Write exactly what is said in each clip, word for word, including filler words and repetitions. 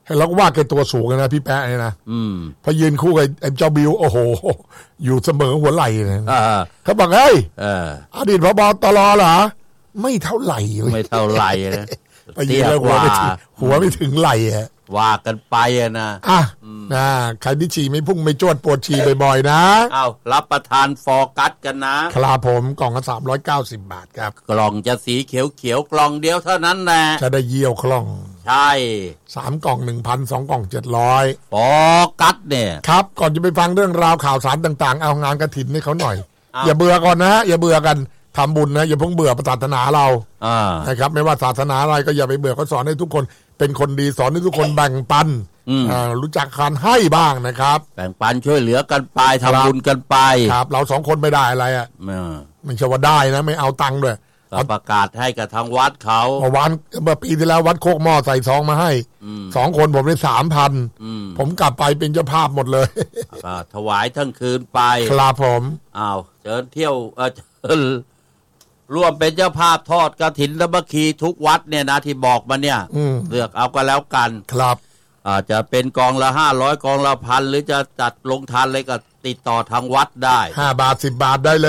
แล้วก็ว่าแกตัวสูงนะพี่แป๊ะเนี่ยนะพอยืนคู่กับไอ้เจ้าบิวโอ้โหอยู่เสมอหัวไหล่เลยเขาบอกเฮ้ยอดีตผบ.ตร.เหรอไม่เท่าไหร่ไม่เท่าไหร่นะไปยืนแล้วหัวไม่ถึงหัวไม่ถึงไหล่อะว่ากันไปอะนะอ่ะนะใครที่ฉี่ไม่พุ่งไม่จวดปวดฉี่บ่อยๆนะเอารับประทานฟอร์กัสกันนะครับผมกล่องละสามร้อยเก้าสิบบาทครับกล่องจะสีเขียวๆกล่องเดียวเท่านั้นแหละจะได้เยี่ยวคล่องใช่สามกล่อง หนึ่งพัน สองกล่อง เจ็ดร้อยฟอร์กัสเนี่ยครับก่อนจะไปฟังเรื่องราวข่าวสารต่างๆเอางานกฐินให้เขาหน่อยอย่าเบื่อก่อนนะอย่าเบื่อกันทำบุญนะอย่าเพิ่งเบื่อศาสนาเรานะครับไม่ว่าศาสนาอะไรก็อย่าไปเบื่อเขาสอนให้ทุกคนเป็นคนดีสอนให้ทุกคนแบ่งปันรู้จักการให้บ้างนะครับแบ่งปันช่วยเหลือกันไปทำบุญกันไปครับเราสองคนไม่ได้อะไรอ่ะไม่ใช่ว่าได้นะไม่เอาตังค์ด้วยประกาศให้กับทางวัดเขาวันเมื่อปีที่แล้ววัดโคกหม้อใส่ซองมาให้สองคนผมได้สามพันผมกลับไปเป็นเจ้าภาพหมดเลยถวายทั้งคืนไปครับผมอ้าวเชิญเที่ยวเออเชิญร่วมเป็นเจ้าภาพทอดกฐินสามัคคีทุกวัดเนี่ยนะที่บอกมาเนี่ยเลือกเอาก็แล้วกันครับอาจจะเป็นกองละห้าร้อยกองละพันหรือจะจัดลงทานอะไรก็ติดต่อทางวัดได้ห้าบาทสิบบาทได้เลย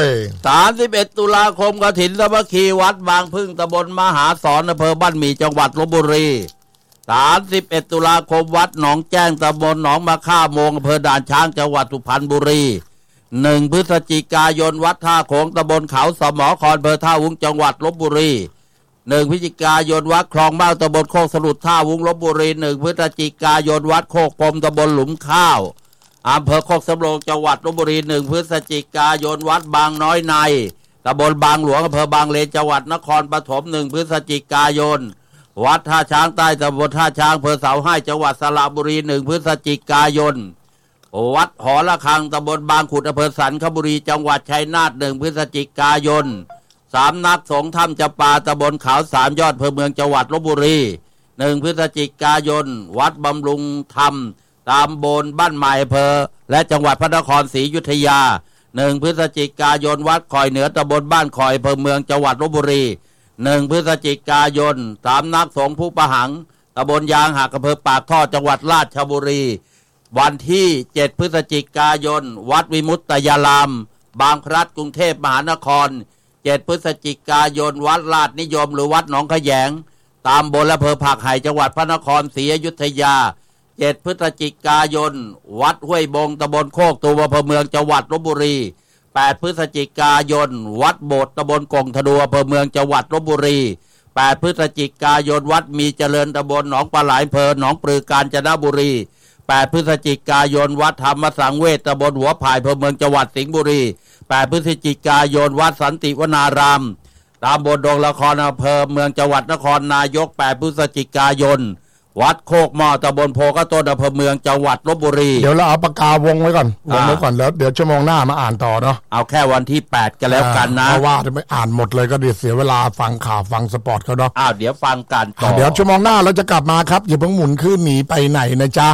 สามสิบเอ็ด ตุลาคมกฐินสามัคคีวัดบางพึ่งตำบลมหาสอนอำเภอบ้านหมี่จังหวัดลพบุรีสามสิบเอ็ด ตุลาคมวัดหนองแจ้งตำบลหนองมะค่าโมงอำเภอด่านช้างจังหวัดสุพรรณบุรีหนึ่งพฤศจิกายนวัดท่าโขงตำบลเขาสมอคอนอำเภอท่าวุ้งจังหวัดลพบุรีหนึ่งพฤศจิกายนวัดคลองเมาตำบลโคกสลุดท่าวุ้งลพบุรีหนึ่งพฤศจิกายนวัดโคกปมตำบลหลุมข้าวอำเภอโคกสำโรงจังหวัดลพบุรีหนึ่งพฤศจิกายนวัดบางน้อยในตำบลบางหลวงอำเภอบางเลนจังหวัดนครปฐมหนึ่งพฤศจิกายนวัดท่าช้างใต้ตำบลท่าช้างอำเภอเสาให้จังหวัดสระบุรีหนึ่งพฤศจิกายนวัดหอระฆังตำบลบางขุดอำเภอสันคบุรีจังหวัดชัยนาทหนึ่งพฤศจิกายนสามนักสงฆ์ถ้ำจำปาตำบลเขาสามยอดอำเภอเมืองจังหวัดลพบุรีหนึ่งพฤศจิกายนวัดบำรุงธรรมตำบลบ้านใหม่อำเภอและจังหวัดพระนครศรีอยุธยาหนึ่งพฤศจิกายนวัดคอยเหนือตำบลบ้านคอยอำเภอเมืองจังหวัดลพบุรีหนึ่งพฤศจิกายนสามนักสงฆ์ผู้ประหังตำบลยางหักอำเภอปากท่อจังหวัดราชบุรีวันที่เจ็ดพฤศจิกายนวัดวิมุตตยารามบางพลัดกรุงเทพมหานครเจ็ดพฤศจิกายนวัดลาดนิยมหรือวัดหนองขแยงตามบนอำเภอผักไห่จังหวัดพระนครศรีอยุธยาเจ็ดพฤศจิกายนวัดห้วยบงตำบลโคกตูมอำเภอเมืองจังหวัดลพบุรีแปดพฤศจิกายนวัดโบสถ์ตำบลกงทะดูอำเภอเมืองจังหวัดลพบุรีแปดพฤศจิกายนวัดมีเจริญตำบลหนองปลาไหลอำเภอหนองปลือกาญจนบุรีแปดพฤศจิกายนวัดธรรมสังเวชตำบลหัวไผ่อำเภอเมืองจังหวัดสิงห์บุรีแปดพฤศจิกายนวัดสันติวนารามตำบลดงละครอำเภอเมืองจังหวัดนครนายกแปดพฤศจิกายนวัดโคกหม้อตำบลโพกระต้นอำเภอเมืองจังหวัดลพบุรีเดี๋ยวเราเอาปากกาวงไว้ก่อนวงไว้ก่อนแล้วเดี๋ยวชั่วโมงหน้ามาอ่านต่อเนาะเอาแค่วันที่แปดก็แล้วกันนะเพราะว่าจะไม่อ่านหมดเลยก็เดี๋ยวเสียเวลาฟังข่าวฟังสปอร์ตเขาเนาะอ้าวเดี๋ยวฟังกันต่อเดี๋ยวชั่วโมงหน้าเราจะกลับมาครับอย่าเพิ่งหมุนขึ้นหนีไปไหนนะจ๊ะ